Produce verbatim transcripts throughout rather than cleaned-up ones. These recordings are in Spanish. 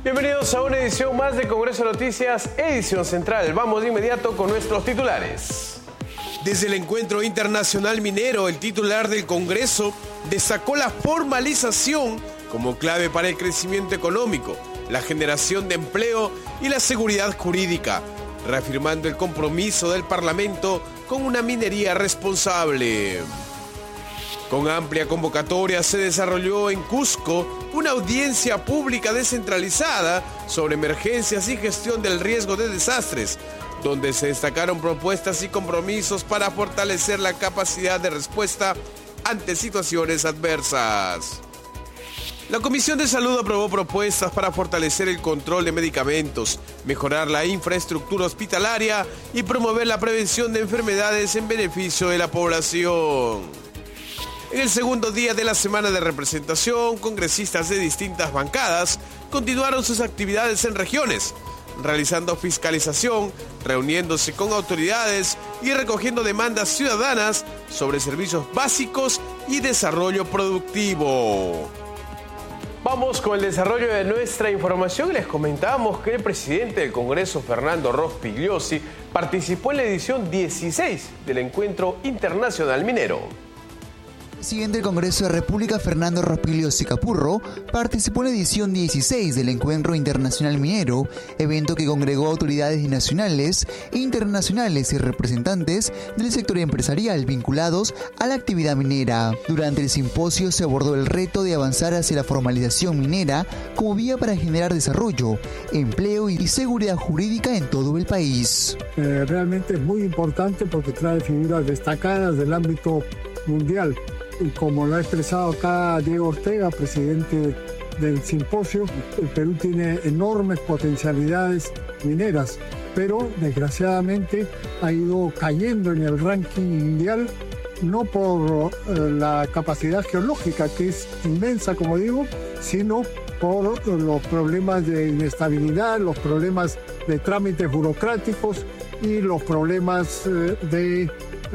Bienvenidos a una edición más de Congreso Noticias, edición central. Vamos de inmediato con nuestros titulares. Desde el Encuentro Internacional Minero, el titular del Congreso destacó la formalización como clave para el crecimiento económico, la generación de empleo y la seguridad jurídica, reafirmando el compromiso del Parlamento con una minería responsable. Con amplia convocatoria se desarrolló en Cusco una audiencia pública descentralizada sobre emergencias y gestión del riesgo de desastres, donde se destacaron propuestas y compromisos para fortalecer la capacidad de respuesta ante situaciones adversas. La Comisión de Salud aprobó propuestas para fortalecer el control de medicamentos, mejorar la infraestructura hospitalaria y promover la prevención de enfermedades en beneficio de la población. En el segundo día de la semana de representación, congresistas de distintas bancadas continuaron sus actividades en regiones, realizando fiscalización, reuniéndose con autoridades y recogiendo demandas ciudadanas sobre servicios básicos y desarrollo productivo. Vamos con el desarrollo de nuestra información. Les comentábamos que el presidente del Congreso, Fernando Rospigliosi, participó en la edición dieciséis del Encuentro Internacional Minero. El presidente del Congreso de la República, Fernando Rospigliosi Capurro, participó en la edición dieciséis del Encuentro Internacional Minero, evento que congregó autoridades nacionales e internacionales y representantes del sector empresarial vinculados a la actividad minera. Durante el simposio se abordó el reto de avanzar hacia la formalización minera como vía para generar desarrollo, empleo y seguridad jurídica en todo el país. Eh, realmente es muy importante porque trae figuras destacadas del ámbito mundial. Y como lo ha expresado acá Diego Ortega, presidente del simposio, el Perú tiene enormes potencialidades mineras, pero desgraciadamente ha ido cayendo en el ranking mundial, no por eh, la capacidad geológica, que es inmensa, como digo, sino por los problemas de inestabilidad, los problemas de trámites burocráticos y los problemas eh, de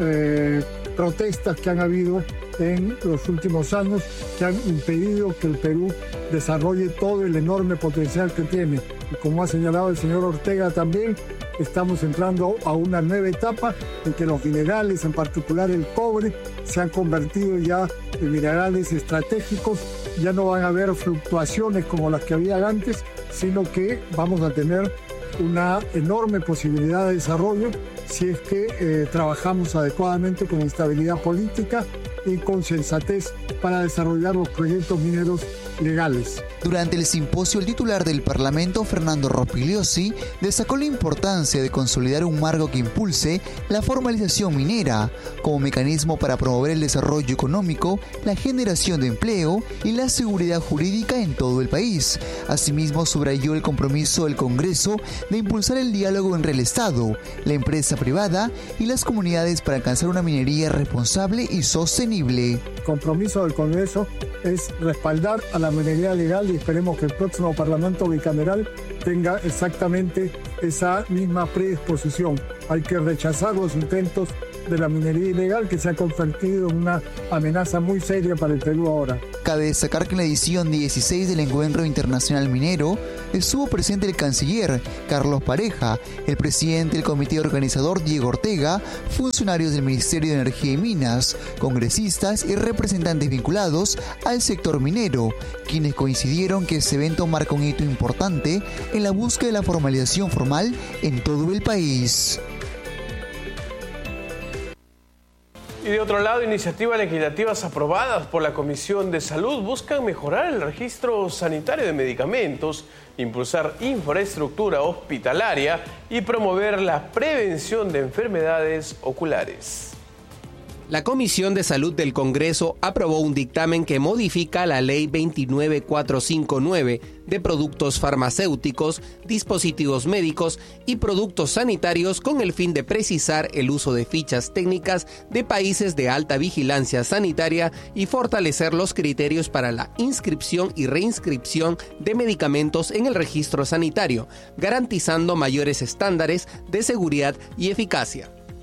eh, protestas que han habido en los últimos años, que han impedido que el Perú desarrolle todo el enorme potencial que tiene. Y como ha señalado el señor Ortega también, estamos entrando a una nueva etapa en que los minerales, en particular el cobre, se han convertido ya en minerales estratégicos. Ya no van a haber fluctuaciones como las que había antes, sino que vamos a tener una enorme posibilidad de desarrollo si es que eh, trabajamos adecuadamente con estabilidad política y con sensatez para desarrollar los proyectos mineros legales. Durante el simposio, el titular del Parlamento, Fernando Rospigliosi, destacó la importancia de consolidar un marco que impulse la formalización minera como mecanismo para promover el desarrollo económico, la generación de empleo y la seguridad jurídica en todo el país. Asimismo, subrayó el compromiso del Congreso de impulsar el diálogo entre el Estado, la empresa privada y las comunidades para alcanzar una minería responsable y sostenible. El compromiso del Congreso es respaldar a la minería legal y esperemos que el próximo Parlamento bicameral tenga exactamente esa misma predisposición. Hay que rechazar los intentos de la minería ilegal que se ha convertido en una amenaza muy seria para el Perú ahora. Cabe destacar que en la edición dieciséis del Encuentro Internacional Minero estuvo presente el canciller Carlos Pareja, el presidente del comité organizador Diego Ortega, funcionarios del Ministerio de Energía y Minas, congresistas y representantes vinculados al sector minero, quienes coincidieron que este evento marca un hito importante en la búsqueda de la formalización formal en todo el país. Y de otro lado, iniciativas legislativas aprobadas por la Comisión de Salud buscan mejorar el registro sanitario de medicamentos, impulsar infraestructura hospitalaria y promover la prevención de enfermedades oculares. La Comisión de Salud del Congreso aprobó un dictamen que modifica la Ley veintinueve mil cuatrocientos cincuenta y nueve de productos farmacéuticos, dispositivos médicos y productos sanitarios con el fin de precisar el uso de fichas técnicas de países de alta vigilancia sanitaria y fortalecer los criterios para la inscripción y reinscripción de medicamentos en el registro sanitario, garantizando mayores estándares de seguridad y eficacia.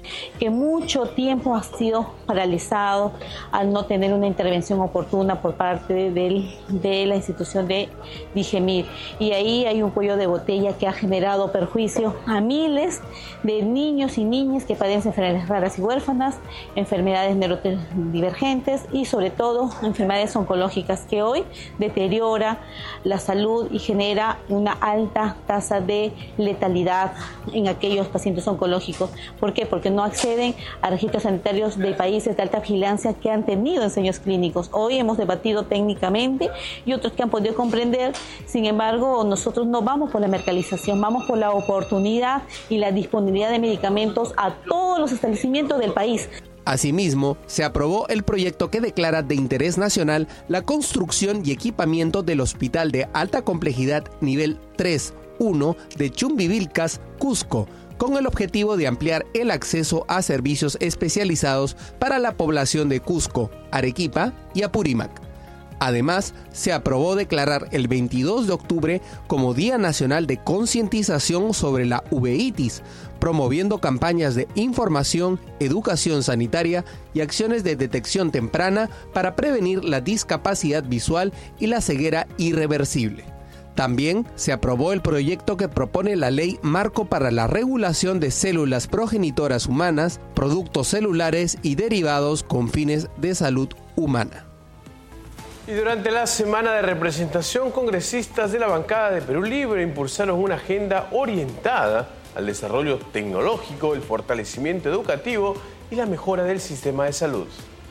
que mucho tiempo ha sido paralizado al no tener una intervención oportuna por parte del, de la institución de Digemir. Y ahí hay un cuello de botella que ha generado perjuicio a miles de niños y niñas que padecen enfermedades raras y huérfanas, enfermedades neurodivergentes y sobre todo enfermedades oncológicas que hoy deteriora la salud y genera una alta tasa de letalidad en aquellos pacientes oncológicos. ¿Por qué? Porque no acceden a registros sanitarios de países de alta vigilancia que han tenido ensayos clínicos. Hoy hemos debatido técnicamente y otros que han podido comprender. Sin embargo, nosotros no vamos por la mercantilización, vamos por la oportunidad y la disponibilidad de medicamentos a todos los establecimientos del país. Asimismo, se aprobó el proyecto que declara de interés nacional la construcción y equipamiento del Hospital de Alta Complejidad Nivel tres uno de Chumbivilcas, Cusco, con el objetivo de ampliar el acceso a servicios especializados para la población de Cusco, Arequipa y Apurímac. Además, se aprobó declarar el veintidós de octubre como Día Nacional de Concientización sobre la uveitis, promoviendo campañas de información, educación sanitaria y acciones de detección temprana para prevenir la discapacidad visual y la ceguera irreversible. También se aprobó el proyecto que propone la Ley Marco para la Regulación de Células Progenitoras Humanas, Productos Celulares y Derivados con fines de salud humana. Y durante la semana de representación, congresistas de la bancada de Perú Libre impulsaron una agenda orientada al desarrollo tecnológico, el fortalecimiento educativo y la mejora del sistema de salud.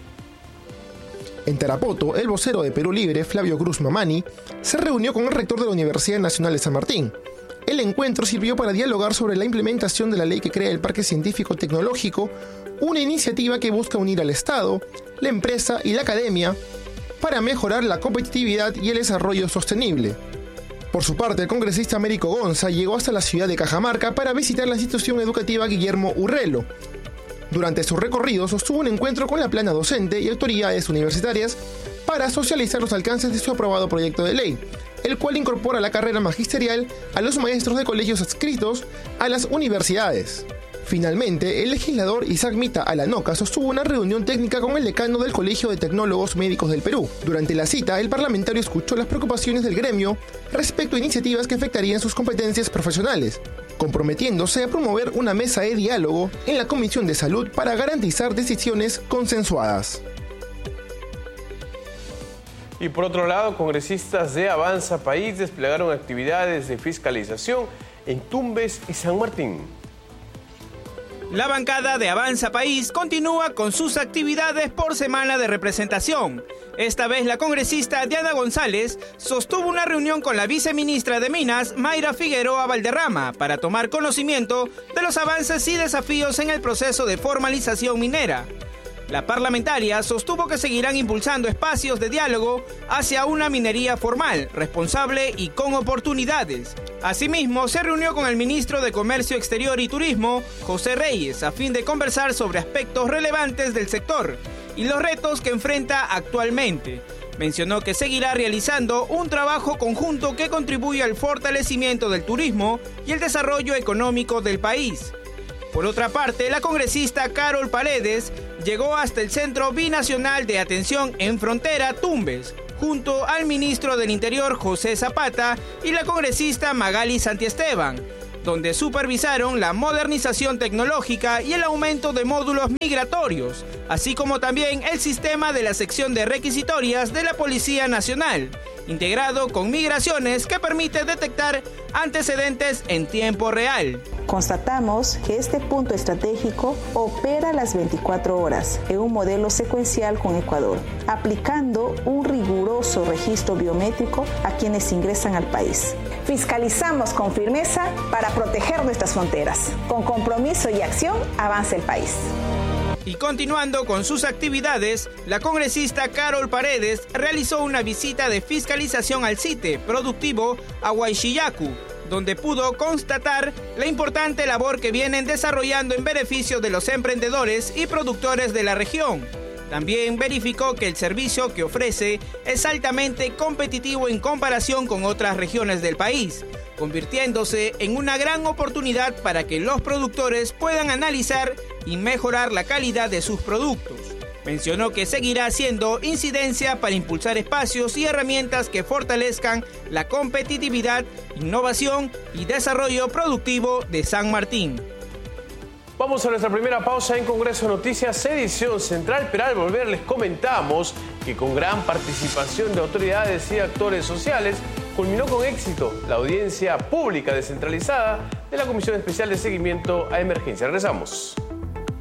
En Tarapoto, el vocero de Perú Libre, Flavio Cruz Mamani, se reunió con el rector de la Universidad Nacional de San Martín. El encuentro sirvió para dialogar sobre la implementación de la ley que crea el Parque Científico Tecnológico, una iniciativa que busca unir al Estado, la empresa y la academia para mejorar la competitividad y el desarrollo sostenible. Por su parte, el congresista Américo Gonza llegó hasta la ciudad de Cajamarca para visitar la institución educativa Guillermo Urrelo. Durante su recorrido sostuvo un encuentro con la plana docente y autoridades universitarias para socializar los alcances de su aprobado proyecto de ley, el cual incorpora la carrera magisterial a los maestros de colegios adscritos a las universidades. Finalmente, el legislador Isaac Mita Alanoca sostuvo una reunión técnica con el decano del Colegio de Tecnólogos Médicos del Perú. Durante la cita, el parlamentario escuchó las preocupaciones del gremio respecto a iniciativas que afectarían sus competencias profesionales, comprometiéndose a promover una mesa de diálogo en la Comisión de Salud para garantizar decisiones consensuadas. Y por otro lado, congresistas de Avanza País desplegaron actividades de fiscalización en Tumbes y San Martín. La bancada de Avanza País continúa con sus actividades por semana de representación. Esta vez la congresista Diana González sostuvo una reunión con la viceministra de Minas, Mayra Figueroa Valderrama, para tomar conocimiento de los avances y desafíos en el proceso de formalización minera. La parlamentaria sostuvo que seguirán impulsando espacios de diálogo hacia una minería formal, responsable y con oportunidades. Asimismo, se reunió con el ministro de Comercio Exterior y Turismo, José Reyes, a fin de conversar sobre aspectos relevantes del sector y los retos que enfrenta actualmente. Mencionó que seguirá realizando un trabajo conjunto que contribuye al fortalecimiento del turismo y el desarrollo económico del país. Por otra parte, la congresista Carol Paredes llegó hasta el Centro Binacional de Atención en Frontera, Tumbes, junto al ministro del Interior José Zapata y la congresista Magali Santiesteban, donde supervisaron la modernización tecnológica y el aumento de módulos migratorios, así como también el sistema de la sección de requisitorias de la Policía Nacional, integrado con migraciones que permite detectar antecedentes en tiempo real. Constatamos que este punto estratégico opera las veinticuatro horas en un modelo secuencial con Ecuador, aplicando un riguroso registro biométrico a quienes ingresan al país. Fiscalizamos con firmeza para proteger nuestras fronteras. Con compromiso y acción avanza el país. Y continuando con sus actividades, la congresista Carol Paredes realizó una visita de fiscalización al site productivo Ahuaychillacu, donde pudo constatar la importante labor que vienen desarrollando en beneficio de los emprendedores y productores de la región. También verificó que el servicio que ofrece es altamente competitivo en comparación con otras regiones del país, convirtiéndose en una gran oportunidad para que los productores puedan analizar y mejorar la calidad de sus productos. Mencionó que seguirá haciendo incidencia para impulsar espacios y herramientas que fortalezcan la competitividad, innovación y desarrollo productivo de San Martín. Vamos a nuestra primera pausa en Congreso Noticias, edición central, pero al volver les comentamos que con gran participación de autoridades y actores sociales, culminó con éxito la audiencia pública descentralizada de la Comisión Especial de Seguimiento a Emergencia. Regresamos.